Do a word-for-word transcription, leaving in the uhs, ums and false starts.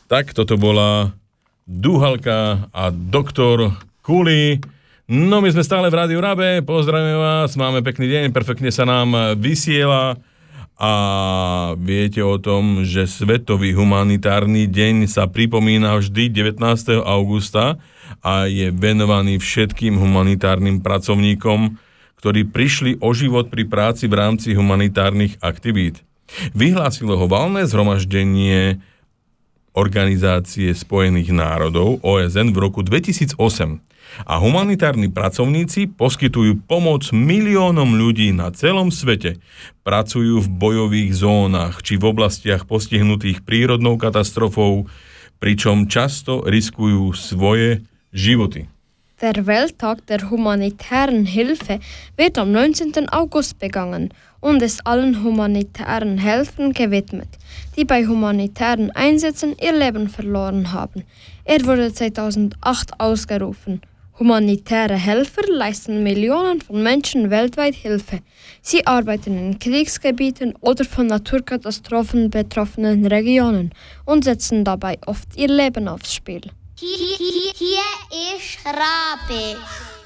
Tak, toto bola Dúhalka a doktor Kuli. No, my sme stále v Rádiu Rabe, pozdravíme vás, máme pekný deň, perfektne sa nám vysiela a viete o tom, že Svetový humanitárny deň sa pripomína vždy devätnásteho augusta a je venovaný všetkým humanitárnym pracovníkom, ktorí prišli o život pri práci v rámci humanitárnych aktivít. Vyhlásilo ho valné zhromaždenie Organizácie spojených národov ó es en v roku dvetisícosem a humanitárni pracovníci poskytujú pomoc miliónom ľudí na celom svete. Pracujú v bojových zónach či v oblastiach postihnutých prírodnou katastrofou, pričom často riskujú svoje životy. Der Welttag der humanitären Hilfe wird am neunzehnten August begangen und ist allen humanitären Helfern gewidmet, die bei humanitären Einsätzen ihr Leben verloren haben. Er wurde zweitausendacht ausgerufen. Humanitäre Helfer leisten Millionen von Menschen weltweit Hilfe. Sie arbeiten in Kriegsgebieten oder von Naturkatastrophen betroffenen Regionen und setzen dabei oft ihr Leben aufs Spiel. Hier, hier, hier ist Rabe.